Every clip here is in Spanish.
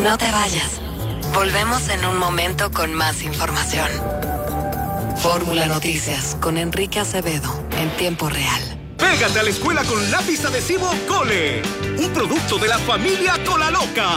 No te vayas. Volvemos en un momento con más información. Fórmula Noticias con Enrique Acevedo en tiempo real. Pégate a la escuela con lápiz adhesivo Cole, un producto de la familia Colaloca.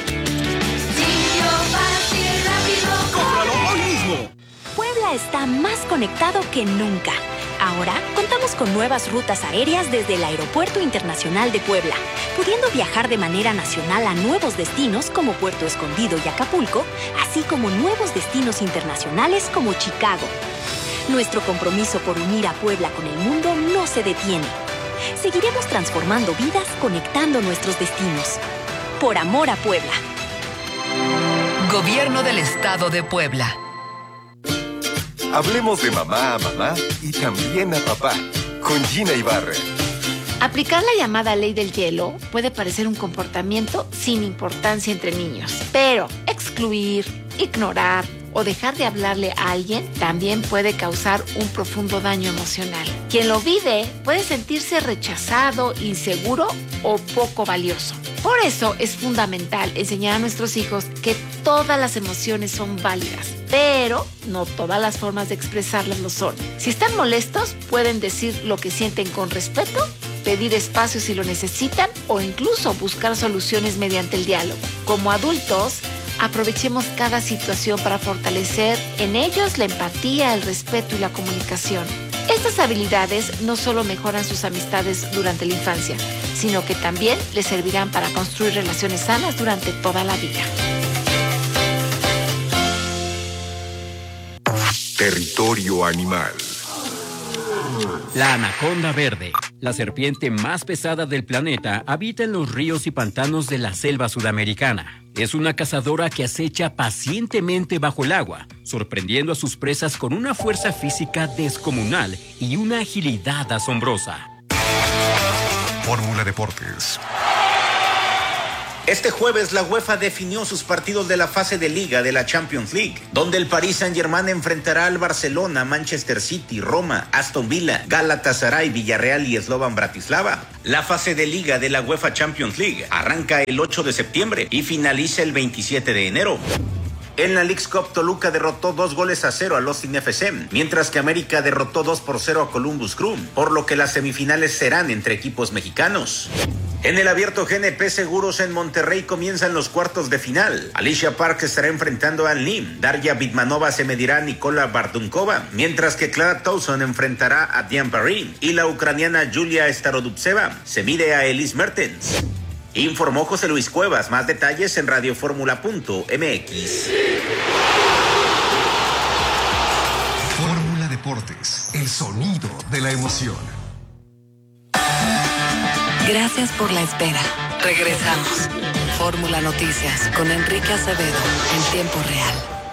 Fácil, rápido. ¡Cómpralo hoy mismo! Puebla está más conectado que nunca. Ahora contamos con nuevas rutas aéreas desde el Aeropuerto Internacional de Puebla, pudiendo viajar de manera nacional a nuevos destinos como Puerto Escondido y Acapulco, así como nuevos destinos internacionales como Chicago. Nuestro compromiso por unir a Puebla con el mundo no se detiene. Seguiremos transformando vidas conectando nuestros destinos. Por amor a Puebla. Gobierno del Estado de Puebla. Hablemos de mamá a mamá y también a papá, con Gina Ibarra. Aplicar la llamada ley del hielo puede parecer un comportamiento sin importancia entre niños, pero excluir, ignorar o dejar de hablarle a alguien también puede causar un profundo daño emocional. Quien lo vive puede sentirse rechazado, inseguro o poco valioso. Por eso es fundamental enseñar a nuestros hijos que todas las emociones son válidas, pero no todas las formas de expresarlas lo son. Si están molestos, pueden decir lo que sienten con respeto, pedir espacio si lo necesitan o incluso buscar soluciones mediante el diálogo. Como adultos, aprovechemos cada situación para fortalecer en ellos la empatía, el respeto y la comunicación. Estas habilidades no solo mejoran sus amistades durante la infancia, sino que también les servirán para construir relaciones sanas durante toda la vida. Territorio animal. La anaconda verde, la serpiente más pesada del planeta, habita en los ríos y pantanos de la selva sudamericana. Es una cazadora que acecha pacientemente bajo el agua, sorprendiendo a sus presas con una fuerza física descomunal y una agilidad asombrosa. Fórmula Deportes. Este jueves la UEFA definió sus partidos de la fase de liga de la Champions League, donde el Paris Saint-Germain enfrentará al Barcelona, Manchester City, Roma, Aston Villa, Galatasaray, Villarreal y Slovan Bratislava. La fase de liga de la UEFA Champions League arranca el 8 de septiembre y finaliza el 27 de enero. En la Leagues Cup, Toluca derrotó 2-0 al Austin FC, mientras que América derrotó 2-0 a Columbus Crew, por lo que las semifinales serán entre equipos mexicanos. En el abierto GNP Seguros en Monterrey comienzan los cuartos de final. Alicia Park estará enfrentando a Ann Lim, Darya Bitmanova se medirá a Nikola Bardunkova, mientras que Clara Towson enfrentará a Diane Parry y la ucraniana Julia Starodubtseva se mide a Elise Mertens. Informó José Luis Cuevas. Más detalles en radioformula.mx. Fórmula Deportes, el sonido de la emoción. Gracias por la espera. Regresamos. Fórmula Noticias con Enrique Acevedo en tiempo real.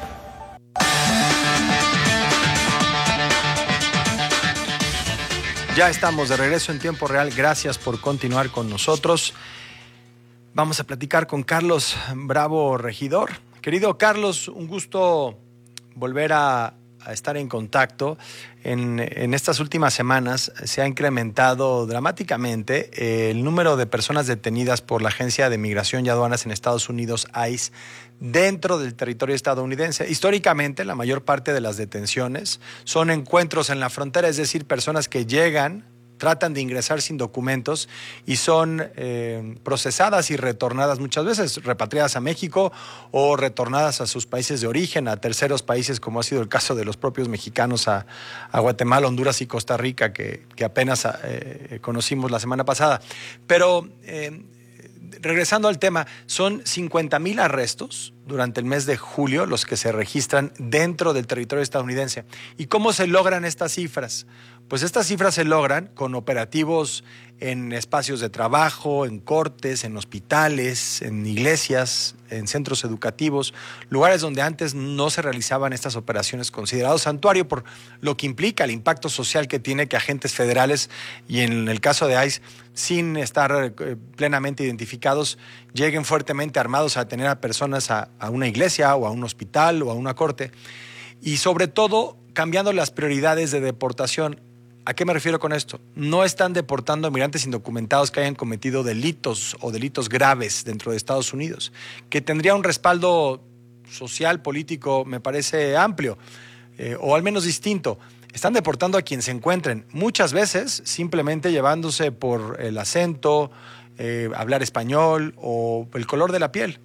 Ya estamos de regreso en tiempo real. Gracias por continuar con nosotros. Vamos a platicar con Carlos Bravo, regidor. Querido Carlos, un gusto volver a estar en contacto. En estas últimas semanas se ha incrementado dramáticamente el número de personas detenidas por la Agencia de Migración y Aduanas en Estados Unidos, ICE, dentro del territorio estadounidense. Históricamente, la mayor parte de las detenciones son encuentros en la frontera, es decir, personas que llegan, tratan de ingresar sin documentos y son procesadas y retornadas muchas veces, repatriadas a México o retornadas a sus países de origen, a terceros países, como ha sido el caso de los propios mexicanos a Guatemala, Honduras y Costa Rica, que apenas conocimos la semana pasada. Pero regresando al tema, son 50,000 arrestos durante el mes de julio los que se registran dentro del territorio estadounidense. ¿Y cómo se logran estas cifras? Pues estas cifras se logran con operativos en espacios de trabajo, en cortes, en hospitales, en iglesias, en centros educativos, lugares donde antes no se realizaban estas operaciones, considerados santuario por lo que implica el impacto social que tiene que agentes federales, y en el caso de ICE, sin estar plenamente identificados, lleguen fuertemente armados a detener a personas a una iglesia o a un hospital o a una corte, y sobre todo cambiando las prioridades de deportación. ¿A qué me refiero con esto? No están deportando a migrantes indocumentados que hayan cometido delitos o delitos graves dentro de Estados Unidos, que tendría un respaldo social, político, me parece amplio, o al menos distinto. Están deportando a quien se encuentren, muchas veces simplemente llevándose por el acento, hablar español o el color de la piel.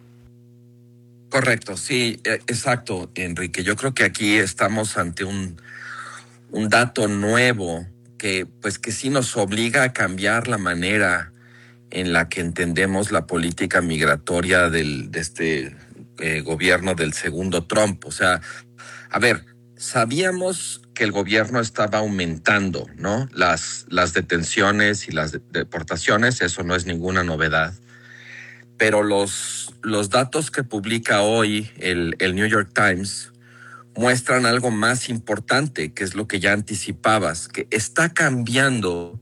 Correcto, sí, exacto, Enrique. Yo creo que aquí estamos ante un dato nuevo que sí nos obliga a cambiar la manera en la que entendemos la política migratoria de este gobierno del segundo Trump. O sea, a ver, sabíamos que el gobierno estaba aumentando, ¿no? Las detenciones y las deportaciones, eso no es ninguna novedad. Pero los datos que publica hoy el New York Times muestran algo más importante, que es lo que ya anticipabas, que está cambiando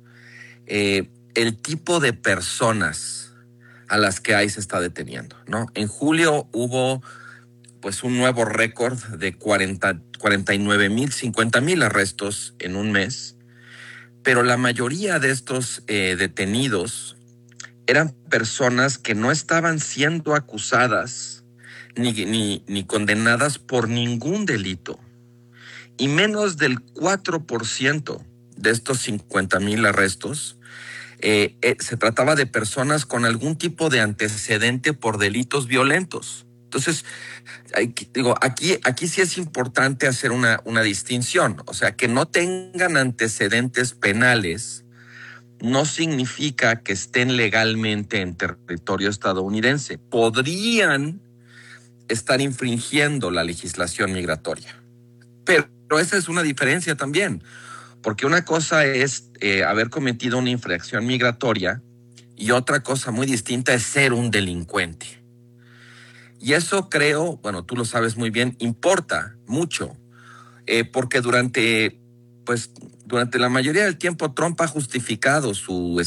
el tipo de personas a las que ICE está deteniendo, ¿no? En julio hubo pues un nuevo récord de 49,000, 50,000 arrestos en un mes, pero la mayoría de estos detenidos eran personas que no estaban siendo acusadas ni condenadas por ningún delito. Y menos del 4% de estos 50,000 arrestos se trataba de personas con algún tipo de antecedente por delitos violentos. Entonces, aquí sí es importante hacer una distinción. O sea, que no tengan antecedentes penales no significa que estén legalmente en territorio estadounidense. Podrían estar infringiendo la legislación migratoria. Pero esa es una diferencia también, porque una cosa es haber cometido una infracción migratoria y otra cosa muy distinta es ser un delincuente. Y eso creo, bueno, tú lo sabes muy bien, importa mucho, porque durante la mayoría del tiempo Trump ha justificado su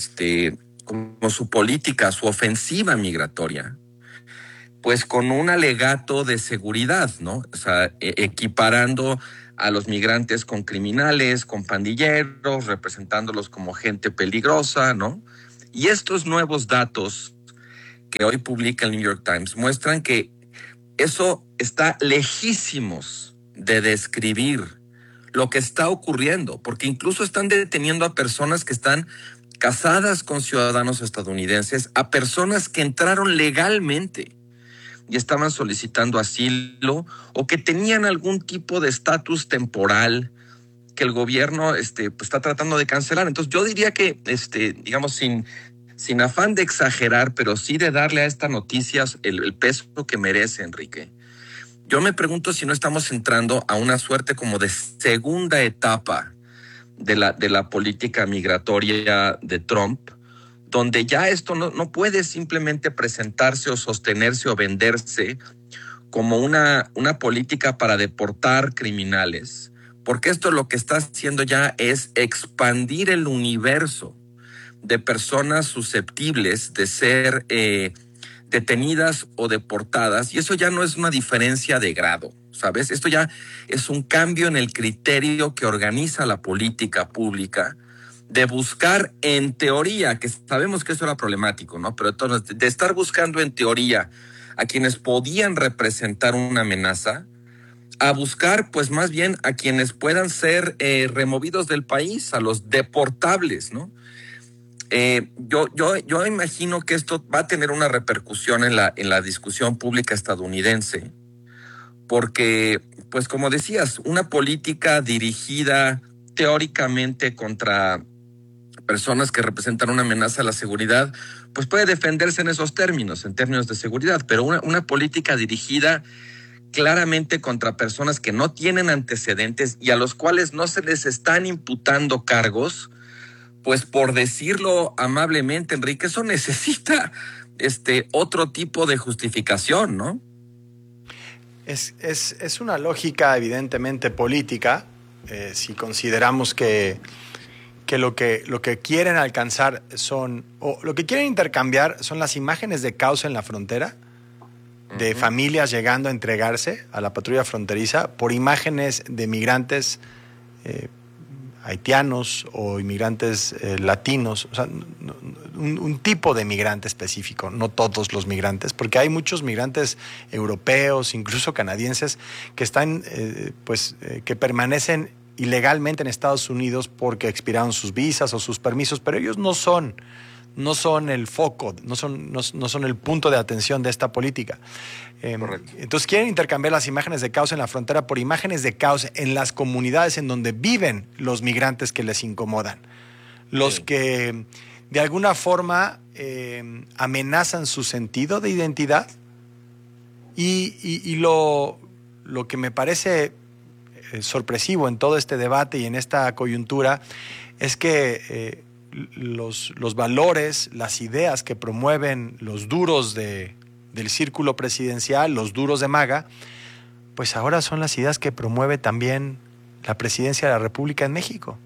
política, su ofensiva migratoria, pues con un alegato de seguridad, ¿no? O sea, equiparando a los migrantes con criminales, con pandilleros, representándolos como gente peligrosa, ¿no? Y estos nuevos datos que hoy publica el New York Times muestran que eso está lejísimos de describir lo que está ocurriendo, porque incluso están deteniendo a personas que están casadas con ciudadanos estadounidenses, a personas que entraron legalmente y estaban solicitando asilo o que tenían algún tipo de estatus temporal que el gobierno está tratando de cancelar. Entonces yo diría que, digamos, sin afán de exagerar, pero sí de darle a esta noticia el peso que merece, Enrique. Yo me pregunto si no estamos entrando a una suerte como de segunda etapa de la política migratoria de Trump, donde ya esto no puede simplemente presentarse o sostenerse o venderse como una política para deportar criminales, porque esto lo que está haciendo ya es expandir el universo de personas susceptibles de ser detenidas o deportadas, y eso ya no es una diferencia de grado, ¿sabes? Esto ya es un cambio en el criterio que organiza la política pública de buscar en teoría, que sabemos que eso era problemático, ¿no? Pero entonces, de estar buscando en teoría a quienes podían representar una amenaza, a buscar pues más bien a quienes puedan ser removidos del país, a los deportables, ¿no? Yo imagino que esto va a tener una repercusión en la discusión pública estadounidense, porque, pues como decías, una política dirigida teóricamente contra personas que representan una amenaza a la seguridad, pues puede defenderse en esos términos, en términos de seguridad, pero una política dirigida claramente contra personas que no tienen antecedentes y a los cuales no se les están imputando cargos, pues por decirlo amablemente, Enrique, eso necesita otro tipo de justificación, ¿no? Es una lógica evidentemente política, si consideramos que lo que quieren alcanzar lo que quieren intercambiar son las imágenes de caos en la frontera, de familias llegando a entregarse a la patrulla fronteriza por imágenes de migrantes haitianos o inmigrantes latinos, o sea, un tipo de migrante específico, no todos los migrantes, porque hay muchos migrantes europeos, incluso canadienses, que están, que permanecen ilegalmente en Estados Unidos porque expiraron sus visas o sus permisos, pero ellos no son el foco, no son el punto de atención de esta política. Entonces quieren intercambiar las imágenes de caos en la frontera por imágenes de caos en las comunidades en donde viven los migrantes que les incomodan, los que de alguna forma amenazan su sentido de identidad y lo que me parece sorpresivo en todo este debate y en esta coyuntura es que los valores, las ideas que promueven los duros del círculo presidencial, los duros de MAGA, pues ahora son las ideas que promueve también la presidencia de la República en México.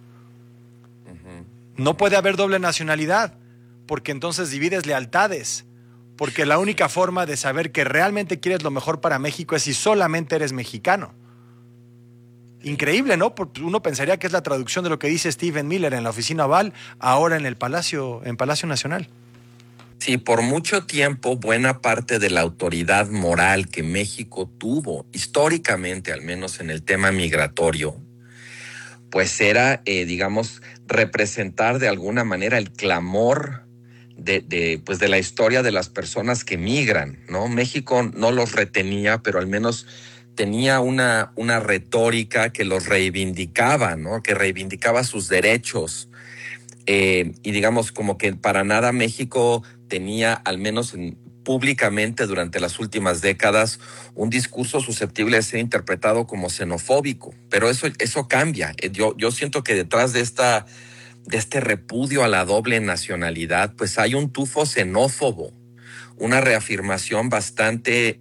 No puede haber doble nacionalidad, porque entonces divides lealtades, porque la única forma de saber que realmente quieres lo mejor para México es si solamente eres mexicano. Increíble, ¿no? Porque uno pensaría que es la traducción de lo que dice Stephen Miller en la Oficina Oval, ahora en Palacio Nacional. Sí, por mucho tiempo buena parte de la autoridad moral que México tuvo, históricamente al menos en el tema migratorio, pues era, representar de alguna manera el clamor de la historia de las personas que migran, ¿no? México no los retenía, pero al menos tenía una retórica que los reivindicaba, ¿no? Que reivindicaba sus derechos. Y como que para nada México tenía, al menos públicamente durante las últimas décadas, un discurso susceptible de ser interpretado como xenofóbico. Pero eso cambia. Yo siento que detrás de este repudio a la doble nacionalidad, pues hay un tufo xenófobo, una reafirmación bastante,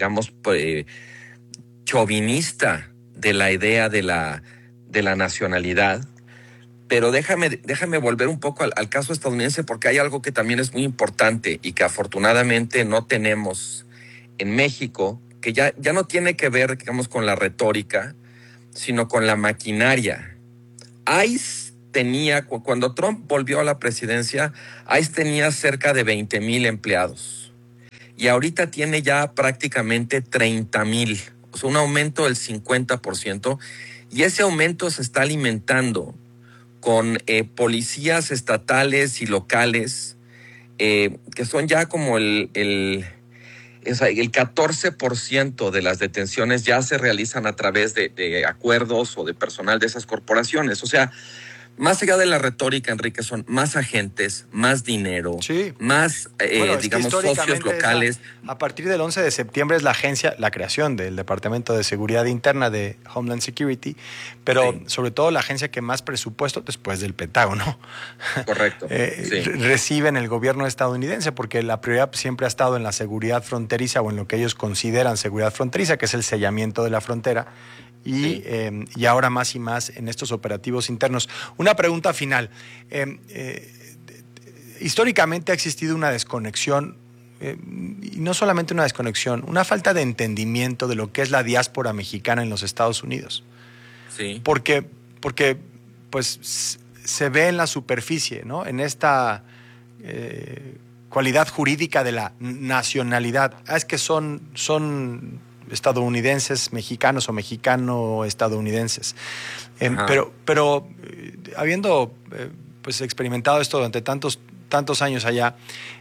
chauvinista de la idea de la nacionalidad. Pero déjame volver un poco al caso estadounidense, porque hay algo que también es muy importante y que afortunadamente no tenemos en México, que ya no tiene que ver, con la retórica, sino con la maquinaria. ICE tenía, cuando Trump volvió a la presidencia, ICE tenía cerca de 20,000 empleados. Y ahorita tiene ya prácticamente 30,000. O sea, un aumento del 50%. Y ese aumento se está alimentando con policías estatales y locales, que son ya como el 14% de las detenciones ya se realizan a través de acuerdos o de personal de esas corporaciones. O sea, más allá de la retórica, Enrique, son más agentes, más dinero, más, socios locales. A partir del 11 de septiembre es la creación del Departamento de Seguridad Interna de Homeland Security, pero sobre todo la agencia que más presupuesto, después del Pentágono, correcto, recibe en el gobierno estadounidense, porque la prioridad siempre ha estado en la seguridad fronteriza o en lo que ellos consideran seguridad fronteriza, que es el sellamiento de la frontera. Y ahora más y más en estos operativos internos. Una pregunta final. Históricamente ha existido una desconexión, y no solamente una desconexión, una falta de entendimiento de lo que es la diáspora mexicana en los Estados Unidos. Sí. Porque pues se ve en la superficie, ¿no? En esta cualidad jurídica de la nacionalidad. Es que son estadounidenses mexicanos o mexicano-estadounidenses. Pero habiendo experimentado esto durante tantos años allá,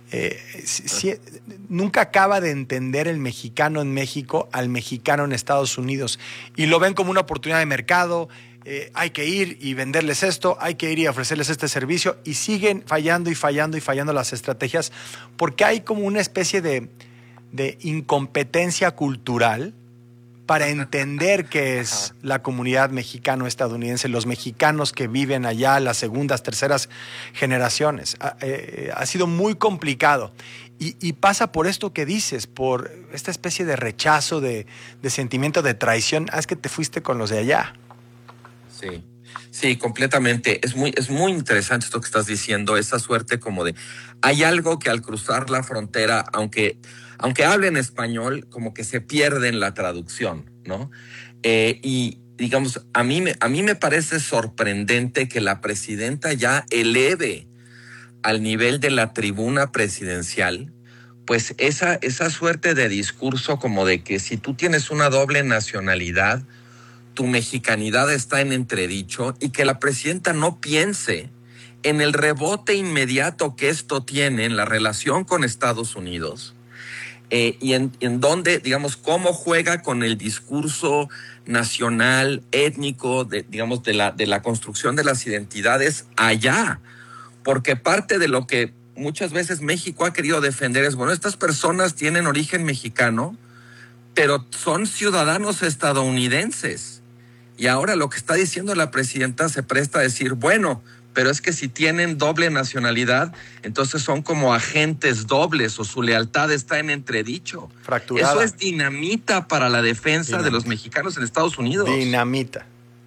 nunca acaba de entender el mexicano en México al mexicano en Estados Unidos, y lo ven como una oportunidad de mercado. Hay que ir y venderles esto, hay que ir y ofrecerles este servicio, y siguen fallando las estrategias, porque hay como una especie de incompetencia cultural para entender qué es la comunidad mexicano-estadounidense, los mexicanos que viven allá, las segundas, terceras generaciones. Ha sido muy complicado. Y pasa por esto que dices, por esta especie de rechazo, de sentimiento de traición. Es que te fuiste con los de allá. Sí, completamente. Es muy interesante esto que estás diciendo, esa suerte como de... Hay algo que al cruzar la frontera, aunque hablen español, como que se pierde en la traducción, ¿no? Y digamos, a mí me parece sorprendente que la presidenta ya eleve al nivel de la tribuna presidencial, pues esa suerte de discurso como de que si tú tienes una doble nacionalidad, tu mexicanidad está en entredicho, y que la presidenta no piense en el rebote inmediato que esto tiene en la relación con Estados Unidos, y en donde, digamos, cómo juega con el discurso nacional, étnico, de la construcción de las identidades allá. Porque parte de lo que muchas veces México ha querido defender es, bueno, estas personas tienen origen mexicano, pero son ciudadanos estadounidenses. Y ahora lo que está diciendo la presidenta se presta a decir, bueno, pero es que si tienen doble nacionalidad, entonces son como agentes dobles o su lealtad está en entredicho. Fracturada. Eso es dinamita para la defensa de los mexicanos en Estados Unidos. Dinamita.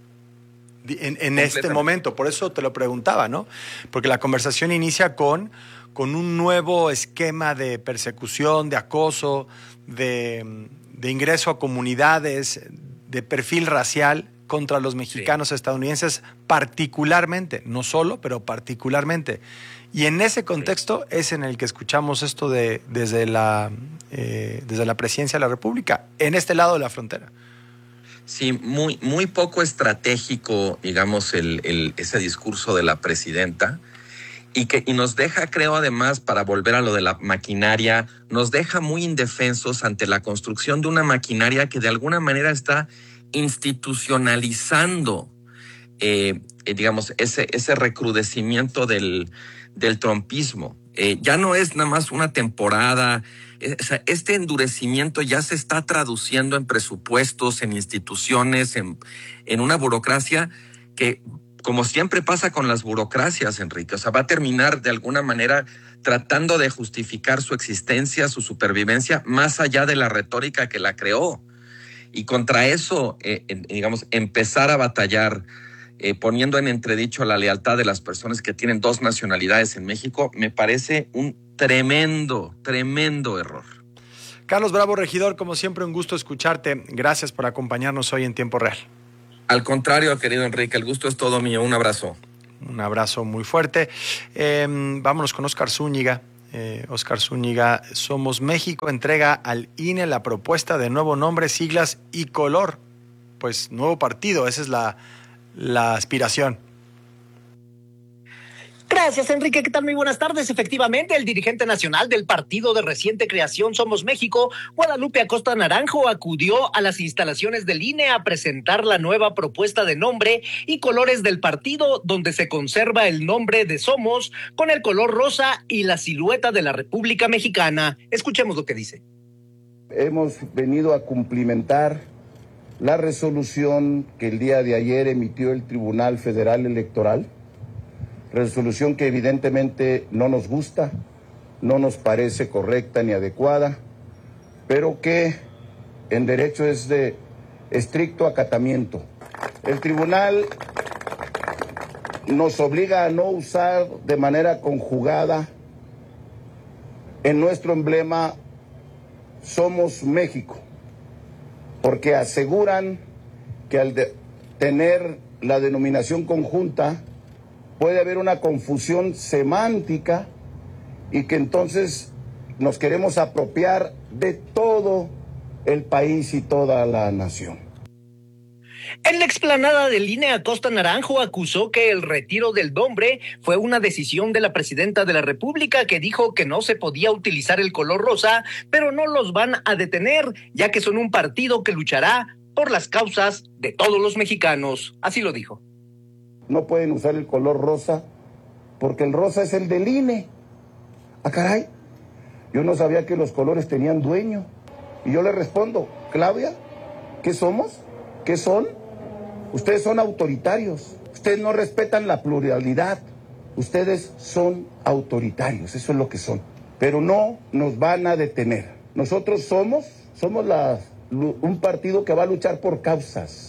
En este momento, por eso te lo preguntaba, ¿no? Porque la conversación inicia con un nuevo esquema de persecución, de acoso, de ingreso a comunidades, de perfil racial contra los mexicanos estadounidenses particularmente, no solo, pero particularmente. Y en ese contexto es en el que escuchamos esto desde la presidencia de la República, en este lado de la frontera. Sí, muy poco estratégico, digamos, ese discurso de la presidenta, y nos deja, creo, además, para volver a lo de la maquinaria, nos deja muy indefensos ante la construcción de una maquinaria que de alguna manera está institucionalizando, digamos, ese recrudecimiento del trumpismo. Ya no es nada más una temporada. Este endurecimiento ya se está traduciendo en presupuestos, en instituciones, en una burocracia que, como siempre pasa con las burocracias, Enrique, o sea, va a terminar de alguna manera tratando de justificar su existencia, su supervivencia, más allá de la retórica que la creó. Y contra eso, digamos, empezar a batallar, poniendo en entredicho la lealtad de las personas que tienen dos nacionalidades en México, me parece un tremendo error. Carlos Bravo, regidor, como siempre, un gusto escucharte. Gracias por acompañarnos hoy en Tiempo Real. Al contrario, querido Enrique, el gusto es todo mío. Un abrazo. Un abrazo muy fuerte. Vámonos con Óscar Zúñiga. Óscar Zúñiga, Somos México entrega al INE la propuesta de nuevo nombre, siglas y color. Pues nuevo partido, esa es la aspiración. Gracias, Enrique. ¿Qué tal? Muy buenas tardes. Efectivamente, el dirigente nacional del partido de reciente creación Somos México, Guadalupe Acosta Naranjo, acudió a las instalaciones del INE a presentar la nueva propuesta de nombre y colores del partido, donde se conserva el nombre de Somos con el color rosa y la silueta de la República Mexicana. Escuchemos lo que dice. Hemos venido a cumplimentar la resolución que el día de ayer emitió el Tribunal Federal Electoral, resolución que evidentemente no nos gusta, no nos parece correcta ni adecuada, pero que en derecho es de estricto acatamiento. El tribunal nos obliga a no usar de manera conjugada en nuestro emblema Somos México, porque aseguran que al tener la denominación conjunta puede haber una confusión semántica y que entonces nos queremos apropiar de todo el país y toda la nación. En la explanada del INE, Acosta Naranjo acusó que el retiro del nombre fue una decisión de la presidenta de la República, que dijo que no se podía utilizar el color rosa, pero no los van a detener, ya que son un partido que luchará por las causas de todos los mexicanos. Así lo dijo. No pueden usar el color rosa porque el rosa es el del INE. Ah, caray, yo no sabía que los colores tenían dueño. Y yo le respondo, Claudia, ¿qué somos? ¿Qué son? Ustedes son autoritarios. Ustedes no respetan la pluralidad. Ustedes son autoritarios, eso es lo que son. Pero no nos van a detener. Nosotros somos un partido que va a luchar por causas.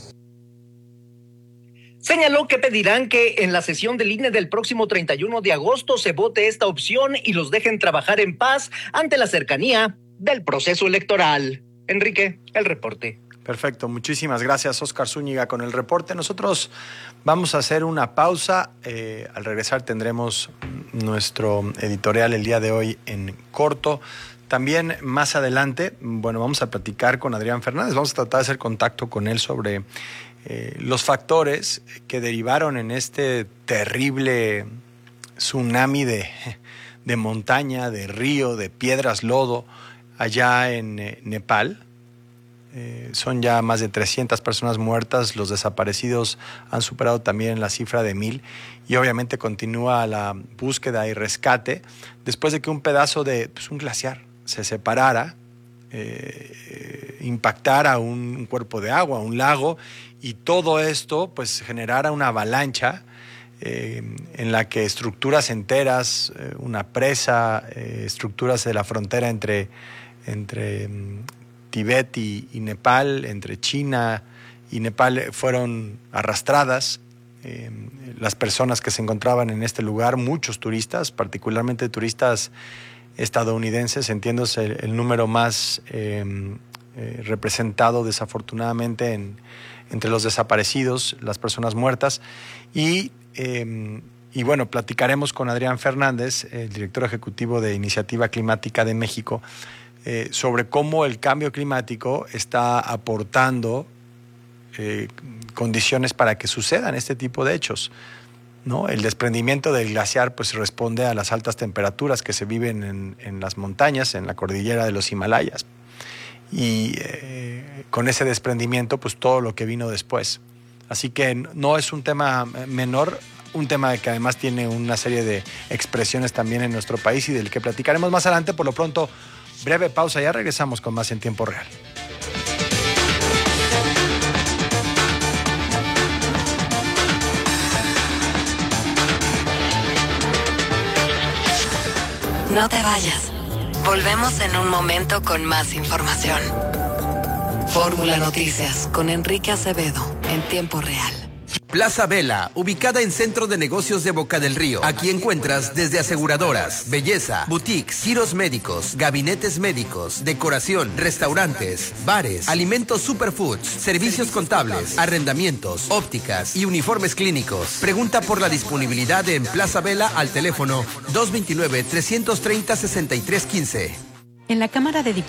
Señaló que pedirán que en la sesión del INE del próximo 31 de agosto se vote esta opción y los dejen trabajar en paz ante la cercanía del proceso electoral. Enrique, el reporte. Perfecto, muchísimas gracias, Óscar Zúñiga, con el reporte. Nosotros vamos a hacer una pausa. Al regresar tendremos nuestro editorial el día de hoy en corto. También más adelante, vamos a platicar con Adrián Fernández. Vamos a tratar de hacer contacto con él sobre los factores que derivaron en este terrible tsunami de montaña, de río, de piedras, lodo, allá en Nepal. Son ya más de 300 personas muertas, los desaparecidos han superado también la cifra de 1,000 y obviamente continúa la búsqueda y rescate después de que un pedazo de un glaciar se separara, impactara un cuerpo de agua, un lago, y todo esto pues generara una avalancha en la que estructuras enteras, una presa, estructuras de la frontera entre Tibet y Nepal, entre China y Nepal, fueron arrastradas. Las personas que se encontraban en este lugar, muchos turistas, particularmente turistas estadounidenses, entiéndose el número más representado desafortunadamente entre los desaparecidos, las personas muertas. Y platicaremos con Adrián Fernández, el director ejecutivo de Iniciativa Climática de México, sobre cómo el cambio climático está aportando condiciones para que sucedan este tipo de hechos, ¿no? El desprendimiento del glaciar pues responde a las altas temperaturas que se viven en las montañas, en la cordillera de los Himalayas. Y con ese desprendimiento pues todo lo que vino después. Así que no es un tema menor, un tema que además tiene una serie de expresiones también en nuestro país y del que platicaremos más adelante. Por lo pronto, breve pausa, ya regresamos con más en tiempo real. No te vayas. Volvemos en un momento con más información. Fórmula Noticias con Enrique Acevedo en tiempo real. Plaza Vela, ubicada en Centro de Negocios de Boca del Río. Aquí encuentras desde aseguradoras, belleza, boutiques, giros médicos, gabinetes médicos, decoración, restaurantes, bares, alimentos superfoods, servicios contables, arrendamientos, ópticas y uniformes clínicos. Pregunta por la disponibilidad en Plaza Vela al teléfono 229-330-6315. En la Cámara de Diputados